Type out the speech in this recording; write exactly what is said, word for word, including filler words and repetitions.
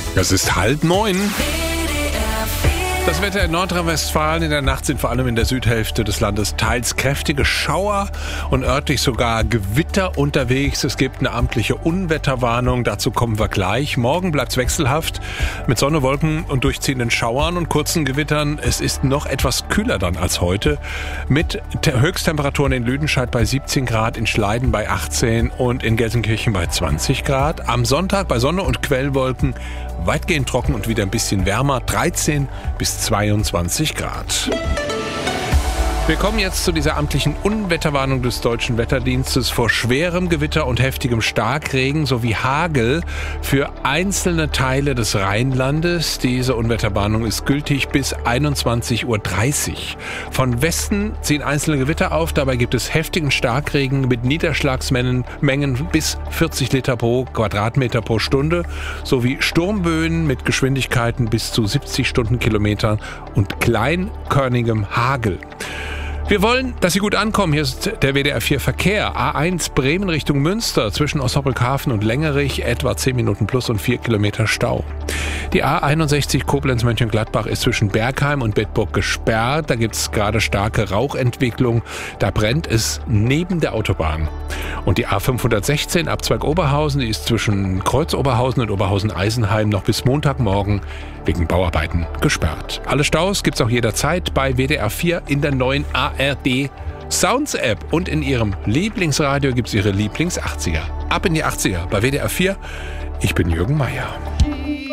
Es ist halb neun. Das Wetter in Nordrhein-Westfalen in der Nacht sind vor allem in der Südhälfte des Landes teils kräftige Schauer und örtlich sogar Gewitter unterwegs. Es gibt eine amtliche Unwetterwarnung, dazu kommen wir gleich. Morgen bleibt es wechselhaft mit Sonne, Wolken und durchziehenden Schauern und kurzen Gewittern. Es ist noch etwas kühler dann als heute mit Höchsttemperaturen in Lüdenscheid bei siebzehn Grad, in Schleiden bei achtzehn und in Gelsenkirchen bei zwanzig Grad. Am Sonntag bei Sonne und Quellwolken weitgehend trocken und wieder ein bisschen wärmer, dreizehn bis zweiundzwanzig Grad. Wir kommen jetzt zu dieser amtlichen Unwetterwarnung des Deutschen Wetterdienstes vor schwerem Gewitter und heftigem Starkregen sowie Hagel für einzelne Teile des Rheinlandes. Diese Unwetterwarnung ist gültig bis einundzwanzig Uhr dreißig. Von Westen ziehen einzelne Gewitter auf, dabei gibt es heftigen Starkregen mit Niederschlagsmengen Mengen bis vierzig Liter pro Quadratmeter pro Stunde sowie Sturmböen mit Geschwindigkeiten bis zu siebzig Stundenkilometern und kleinkörnigem Hagel. Wir wollen, dass Sie gut ankommen. Hier ist der W D R vier Verkehr. A eins Bremen Richtung Münster zwischen Osnabrück-Hafen und Längerich etwa zehn Minuten plus und vier Kilometer Stau. Die A einundsechzig Koblenz-Mönchengladbach ist zwischen Bergheim und Bedburg gesperrt. Da gibt es gerade starke Rauchentwicklung. Da brennt es neben der Autobahn. Und die A fünfhundertsechzehn Abzweig Oberhausen, die ist zwischen Kreuz Oberhausen und Oberhausen-Eisenheim noch bis Montagmorgen wegen Bauarbeiten gesperrt. Alle Staus gibt's auch jederzeit bei W D R vier in der neuen A R D Sounds App und in Ihrem Lieblingsradio gibt's Ihre Lieblings-achtziger. Ab in die achtziger bei W D R vier. Ich bin Jürgen Meier.